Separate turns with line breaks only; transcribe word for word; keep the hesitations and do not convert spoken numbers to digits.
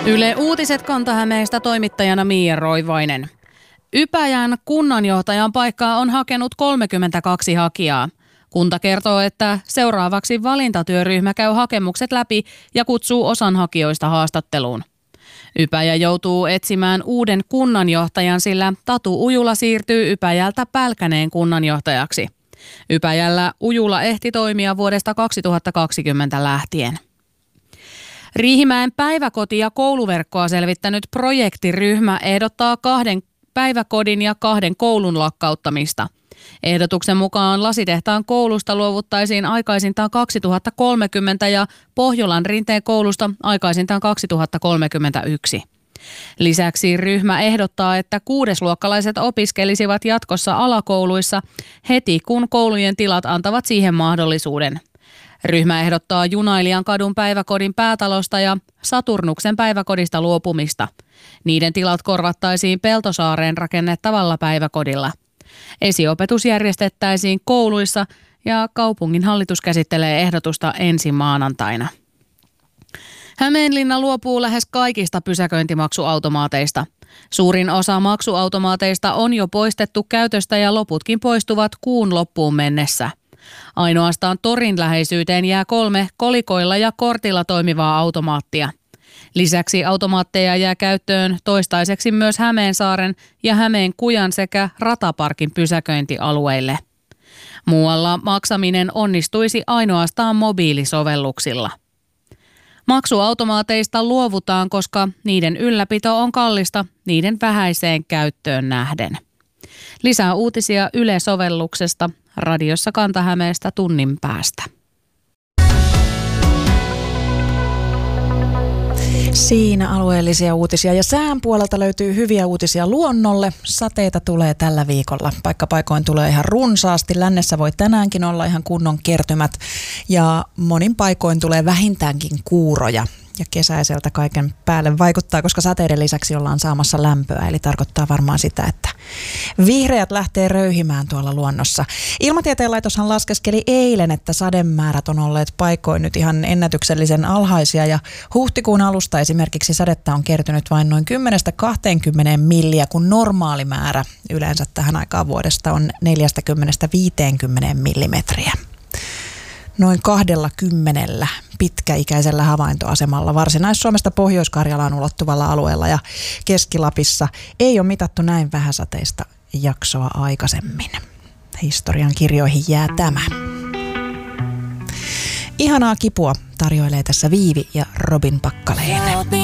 Yle Uutiset Kanta-Hämeestä toimittajana Miia Roivainen. Ypäjän kunnanjohtajan paikkaa on hakenut kolmekymmentäkaksi hakijaa. Kunta kertoo, että seuraavaksi valintatyöryhmä käy hakemukset läpi ja kutsuu osan hakijoista haastatteluun. Ypäjä joutuu etsimään uuden kunnanjohtajan, sillä Tatu Ujula siirtyy Ypäjältä Pälkäneen kunnanjohtajaksi. Ypäjällä Ujula ehti toimia vuodesta kaksituhattakaksikymmentä lähtien. Riihimäen päiväkoti- ja kouluverkkoa selvittänyt projektiryhmä ehdottaa kahden päiväkodin ja kahden koulun lakkauttamista. Ehdotuksen mukaan Lasitehtaan koulusta luovuttaisiin aikaisintaan kaksituhattakolmekymmentä ja Pohjolan Rinteen koulusta aikaisintaan kaksituhattakolmekymmentäyksi. Lisäksi ryhmä ehdottaa, että kuudesluokkalaiset opiskelisivat jatkossa alakouluissa heti, kun koulujen tilat antavat siihen mahdollisuuden. Ryhmä ehdottaa Junailijan kadun päiväkodin päätalosta ja Saturnuksen päiväkodista luopumista. Niiden tilat korvattaisiin Peltosaareen rakennettavalla päiväkodilla. Esiopetus järjestettäisiin kouluissa ja kaupungin hallitus käsittelee ehdotusta ensi maanantaina. Hämeenlinna luopuu lähes kaikista pysäköintimaksuautomaateista. Suurin osa maksuautomaateista on jo poistettu käytöstä ja loputkin poistuvat kuun loppuun mennessä. Ainoastaan torin läheisyyteen jää kolme kolikoilla ja kortilla toimivaa automaattia. Lisäksi automaatteja jää käyttöön toistaiseksi myös Hämeensaaren ja Hämeenkujan sekä Rataparkin pysäköintialueille. Muualla maksaminen onnistuisi ainoastaan mobiilisovelluksilla. Maksuautomaateista luovutaan, koska niiden ylläpito on kallista niiden vähäiseen käyttöön nähden. Lisää uutisia Yle-sovelluksesta radiossa Kanta-Hämeestä tunnin päästä.
Siinä alueellisia uutisia ja sään puolelta löytyy hyviä uutisia luonnolle. Sateita tulee tällä viikolla. Paikkapaikoin tulee ihan runsaasti. Lännessä voi tänäänkin olla ihan kunnon kertymät ja monin paikoin tulee vähintäänkin kuuroja. Ja kesäiseltä kaiken päälle vaikuttaa, koska sateiden lisäksi ollaan saamassa lämpöä. Eli tarkoittaa varmaan sitä, että vihreät lähtee röyhimään tuolla luonnossa. Ilmatieteen laitoshan laskeskeli eilen, että sademäärät on olleet paikoin nyt ihan ennätyksellisen alhaisia. Ja huhtikuun alusta esimerkiksi sadetta on kertynyt vain noin kymmenestä kahteenkymmeneen milliä, kun normaali määrä yleensä tähän aikaan vuodesta on neljästäkymmenestä viiteenkymmeneen millimetriä. Noin kahdella kymmenellä pitkäikäisellä havaintoasemalla Varsinais-Suomesta Pohjois-Karjalaan ulottuvalla alueella ja Keski-Lapissa ei ole mitattu näin vähäsateista jaksoa aikaisemmin. Historian kirjoihin jää tämä. Ihanaa kipua tarjoilee tässä Viivi ja Robin Packalén.